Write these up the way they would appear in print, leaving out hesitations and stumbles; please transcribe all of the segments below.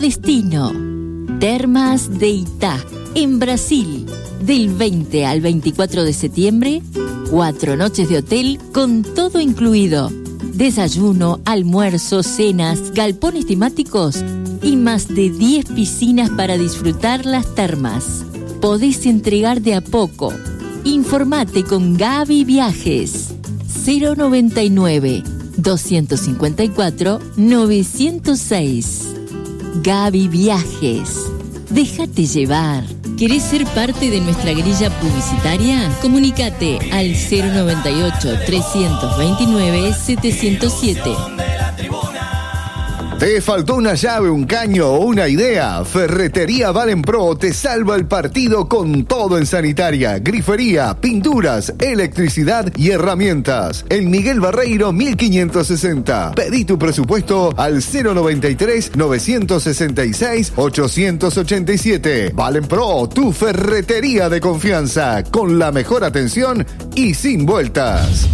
destino. Termas de Itá, en Brasil. Del 20 al 24 de septiembre, 4 noches de hotel con todo incluido. Desayuno, almuerzo, cenas, galpones temáticos y más de 10 piscinas para disfrutar las termas. Podés entregar de a poco. Informate con Gaby Viajes. 099 254 906. Gaby Viajes. Déjate llevar. ¿Querés ser parte de nuestra grilla publicitaria? Comunícate al 098 329 707. ¿Te faltó una llave, un caño o una idea? Ferretería Valenpro te salva el partido con todo en sanitaria, grifería, pinturas, electricidad y herramientas. En Miguel Barreiro 1560. Pedí tu presupuesto al 093 966 887. Valenpro, tu ferretería de confianza, con la mejor atención y sin vueltas.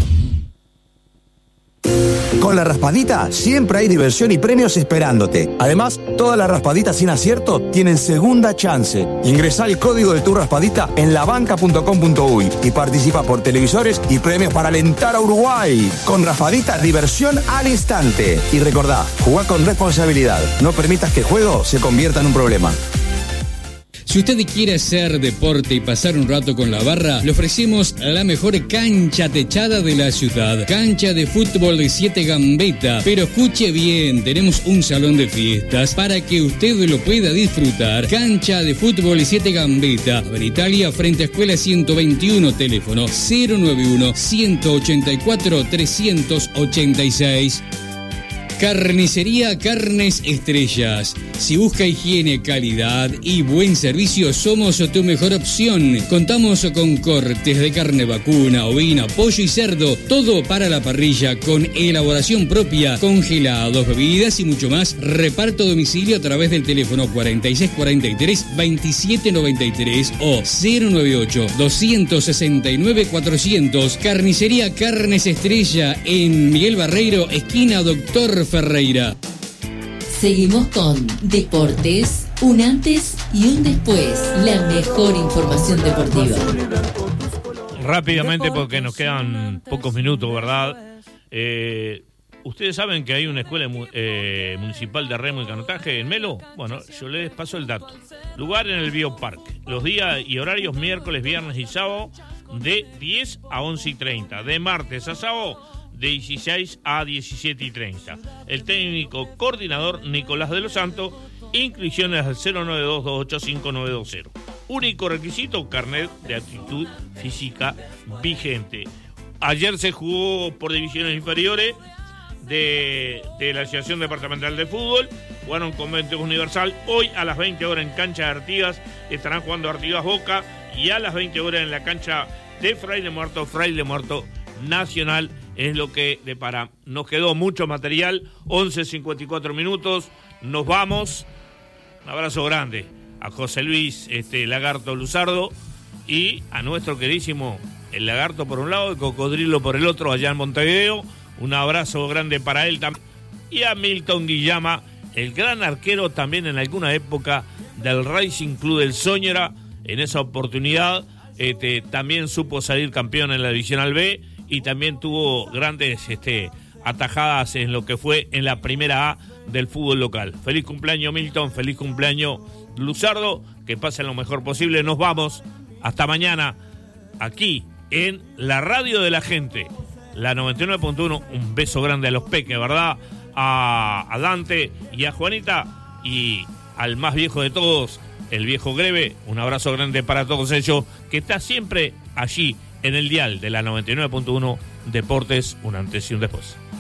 Con la raspadita siempre hay diversión y premios esperándote. Además, todas las raspaditas sin acierto tienen segunda chance. Ingresá el código de tu raspadita en labanca.com.uy y participa por televisores y premios para alentar a Uruguay. Con raspadita, diversión al instante. Y recordá, jugá con responsabilidad. No permitas que el juego se convierta en un problema. Si usted quiere hacer deporte y pasar un rato con la barra, le ofrecemos la mejor cancha techada de la ciudad. Cancha de fútbol de 7 Gambetta. Pero escuche bien, tenemos un salón de fiestas para que usted lo pueda disfrutar. Cancha de fútbol de 7 Gambetta. En Italia, frente a Escuela 121, teléfono 091-184-386. Carnicería Carnes Estrellas. Si busca higiene, calidad y buen servicio, somos tu mejor opción. Contamos con cortes de carne vacuna, ovina, pollo y cerdo. Todo para la parrilla con elaboración propia, congelados, bebidas y mucho más. Reparto a domicilio a través del teléfono 4643-2793 o 098-269-400. Carnicería Carnes Estrella en Miguel Barreiro, esquina Doctor Ferreira. Seguimos con Deportes, un antes y un después. La mejor información deportiva. Rápidamente, porque nos quedan pocos minutos, ¿verdad? Ustedes saben que hay una escuela municipal de remo y canotaje en Melo. Bueno, yo les paso el dato. Lugar en el Bioparque. Los días y horarios miércoles, viernes y sábado de 10 a 11:30. De martes a sábado de 16 a 17:30. El técnico coordinador Nicolás de los Santos. Inscripciones al 092-285-920. Único requisito, carnet de aptitud física vigente. Ayer se jugó por divisiones inferiores de la Asociación Departamental de Fútbol. Jugaron Convento Universal. Hoy a las 20 horas en cancha de Artigas estarán jugando Artigas Boca. Y a las 20 horas en la cancha de Fraile Muerto Nacional. Es lo que depara. Nos quedó mucho material. 11:54 minutos. Nos vamos. Un abrazo grande a José Luis Lagarto Luzardo y a nuestro queridísimo el Lagarto por un lado, el Cocodrilo por el otro, allá en Montevideo. Un abrazo grande para él también. Y a Milton Guillama, el gran arquero también en alguna época del Racing Club del Soñera. En esa oportunidad también supo salir campeón en la Divisional B y también tuvo grandes atajadas en lo que fue en la primera A del fútbol local. Feliz cumpleaños, Milton, feliz cumpleaños, Luzardo, que pasen lo mejor posible. Nos vamos, hasta mañana, aquí en la radio de la gente, la 99.1. Un beso grande a los peques, ¿verdad? A Dante y a Juanita y al más viejo de todos, el viejo Greve. Un abrazo grande para todos ellos, que está siempre allí en el dial de la 99.1 Deportes, un antes y un después.